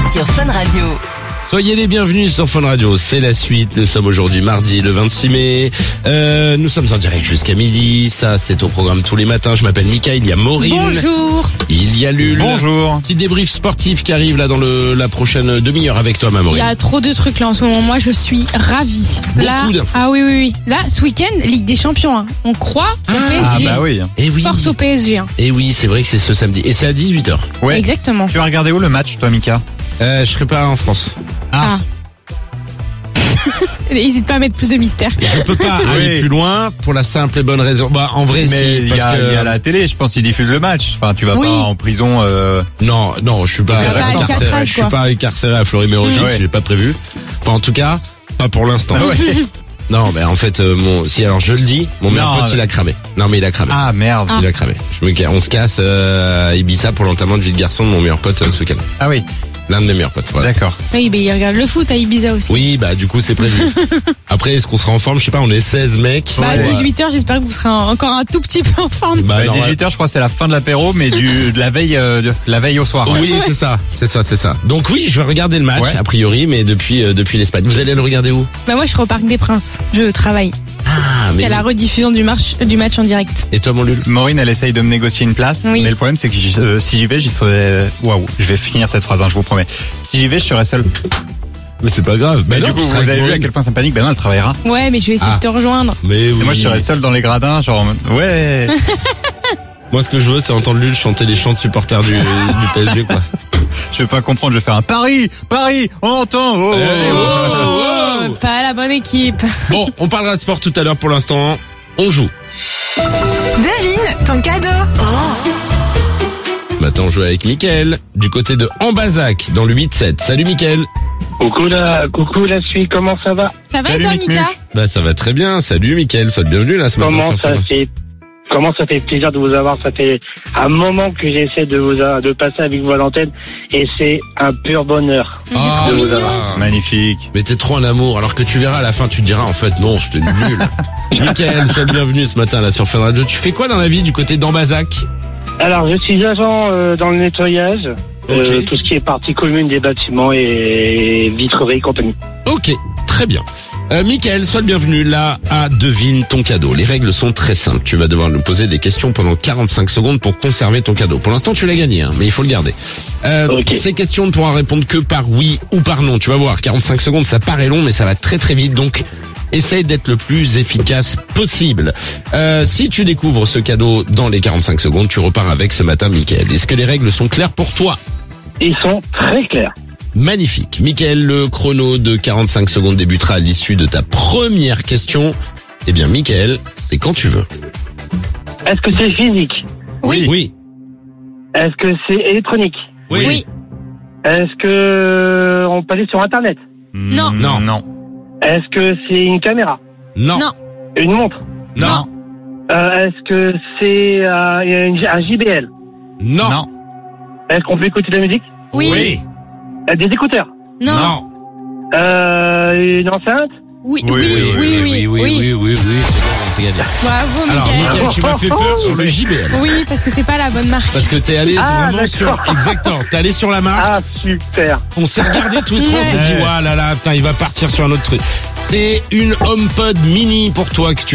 sur Fun Radio. Soyez les bienvenus sur Fun Radio, c'est la suite. Nous sommes aujourd'hui mardi le 26 mai. Nous sommes en direct jusqu'à midi. Ça, c'est au programme tous les matins. Je m'appelle Mika, il y a Maureen. Bonjour. Il y a Lul. Bonjour. Petit débrief sportif qui arrive là dans la prochaine demi-heure avec toi, ma Il Maureen. y a trop de trucs là en ce moment. Moi, je suis ravie. Là, Beaucoup d'infos. ah oui. Là, ce week-end, Ligue des Champions. Hein. On croit au PSG. Ah bah oui. Et oui. Force au PSG. Hein. Et oui, c'est vrai que c'est ce samedi. Et c'est à 18h. Ouais. Exactement. Tu vas regarder où le match, toi, Mika? Je serai pas en France. Ah. N'hésite pas à mettre plus de mystère. Je peux pas aller plus loin pour la simple et bonne raison. Bah, en vrai, Mais si, il y parce a, que... il y a la télé, je pense qu'ils diffusent le match. Enfin, tu vas Oui. pas en prison. Non, je suis pas Ah, bah, incarcéré. Alcatraz, Je suis quoi. pas incarcéré à Fleury-Mérogis, Ouais. je l'ai pas prévu. Enfin, en tout cas, pas pour l'instant. Ah ouais. Non, mais en fait, alors je le dis, mon meilleur Non, pote, il a cramé. Non, mais il a cramé. Ah merde. Il a cramé. On se casse à Ibiza pour l'enterrement de vie de garçon de mon meilleur pote ce week-end. Ah oui. L'un de mes meilleurs potes, voilà. D'accord. Oui, mais il regarde le foot à Ibiza aussi. Oui, bah du coup c'est prévu. Après, est-ce qu'on sera en forme? Je sais pas, on est 16 mecs. Bah, à Ouais. 18h, j'espère que vous serez encore un tout petit peu en forme. Bah, non, 18h, je crois que c'est la fin de l'apéro, mais de la veille au soir. Ouais. Oui, c'est ça. Donc oui, je vais regarder le match, Ouais. a priori, mais depuis l'Espagne. Vous allez le regarder où? Bah, moi, je serai au Parc des Princes. Je travaille. Ah, C'est la rediffusion du match en direct. Et toi, mon Lul? Maureen, elle essaye de me négocier une place, Oui. mais le problème c'est que si j'y vais, j'y serai. Waouh, je vais finir cette phrase, je vous promets. Si j'y vais, je serai seul. Mais c'est pas grave. Mais non, du coup, tu vous seras avez avec vu à Maureen. quel point ça me panique. Ben non, elle travaillera. Ouais, mais je vais essayer Ah. de te rejoindre. Mais oui. Et moi, je serai seul dans les gradins, genre en mode, ouais. Moi, ce que je veux, c'est entendre Lul chanter les chants de supporters du PSG, quoi. Je vais pas comprendre. Je vais faire un Paris, on entend. Oh, Eh, oh, oh, oh. Pas la bonne équipe. Bon, on parlera de sport tout à l'heure. Pour l'instant, on joue. Devine ton cadeau. Maintenant, on joue avec Mickaël, du côté de Ambazac, dans le 8-7. Salut Mickaël. Coucou la suite, comment ça va? Ça va Salut, et toi, Mick Mika? Muck. Bah, ça va très bien. Salut Mickaël, sois le bienvenu là ce matin Comment ça fait plaisir de vous avoir. Ça fait un moment que j'essaie de passer avec vous à l'antenne et c'est un pur bonheur. Il est trop mignon. Magnifique. Mais t'es trop un amour, alors que tu verras à la fin, tu te diras en fait non, j'étais nul. Mickaël, sois le bienvenu ce matin là sur Fun Radio. Tu fais quoi dans la vie du côté d'Ambazac? Alors je suis agent dans le nettoyage, Ok. tout ce qui est partie commune des bâtiments et vitrerie et compagnie. Ok, très bien. Mickaël, sois le bienvenu là à Devine ton cadeau. Les règles sont très simples. Tu vas devoir nous poser des questions pendant 45 secondes pour conserver ton cadeau. Pour l'instant, tu l'as gagné, hein, mais il faut le garder. Ok. Ces questions ne pourront répondre que par oui ou par non. Tu vas voir, 45 secondes, ça paraît long, mais ça va très très vite. Donc, essaye d'être le plus efficace possible. Si tu découvres ce cadeau dans les 45 secondes, tu repars avec ce matin, Mickaël. Est-ce que les règles sont claires pour toi? Ils sont très clairs. Magnifique. Mickaël, le chrono de 45 secondes débutera à l'issue de ta première question. Eh bien, Mickaël, c'est quand tu veux. Est-ce que c'est physique? Oui. Oui. Est-ce que c'est électronique? Oui. Est-ce que on peut aller sur internet? Non. Non. Est-ce que c'est une caméra? Non. Non. Une montre? Non. Est-ce que c'est un JBL? Non. Est-ce qu'on peut écouter de la musique? Oui. Des écouteurs? Non. Une enceinte? Oui. Oui. C'est gagné. Bravo, Alors, Mickaël. Mickaël, tu m'as fait peur sur le JBL. Oui, parce que c'est pas la bonne marque. Parce que t'es allé vraiment sur, d'accord. exactement, t'es allé sur la marque. Ah, super. On s'est regardé tous les trois, on s'est dit, Ouais. ouah là là, putain, il va partir sur un autre truc. C'est une HomePod mini pour toi que tu